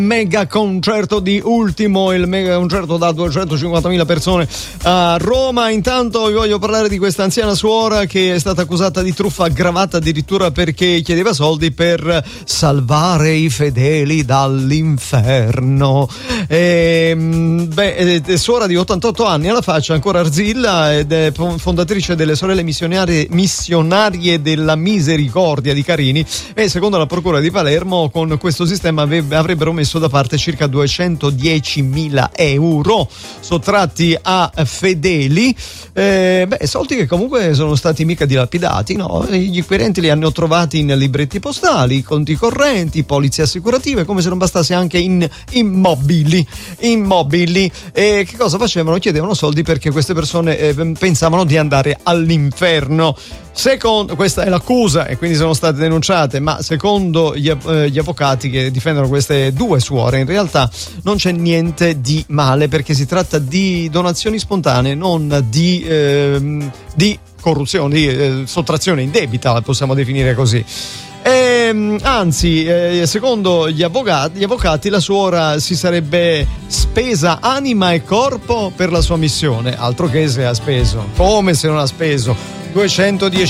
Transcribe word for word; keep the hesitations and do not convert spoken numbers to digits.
Mega concerto di Ultimo, il mega concerto da duecentocinquantamila persone a Roma. Intanto vi voglio parlare di questa anziana suora che è stata accusata di truffa aggravata addirittura perché chiedeva soldi per salvare i fedeli dall'inferno. E, beh, è suora di ottantotto anni, alla faccia ancora arzilla, ed è fondatrice delle sorelle missionarie, missionarie della Misericordia di Carini, e secondo la procura di Palermo con questo sistema avrebbero messo da parte circa duecentodiecimila euro sottratti a fedeli, eh, beh, soldi che comunque sono stati mica dilapidati, no? Gli inquirenti li hanno trovati in libretti postali, conti correnti, polizze assicurative, come se non bastasse anche in immobili immobili e che cosa facevano? Chiedevano soldi perché queste persone eh, pensavano di andare all'inferno. Secondo, questa è l'accusa e quindi sono state denunciate, ma secondo gli, eh, gli avvocati che difendono queste due suore in realtà non c'è niente di male, perché si tratta di donazioni spontanee, non di, eh, di corruzione, di eh, sottrazione indebita, la possiamo definire così. E, anzi, eh, secondo gli avvocati, gli avvocati, la suora si sarebbe spesa anima e corpo per la sua missione, altro che se ha speso, come se non ha speso duecentodieci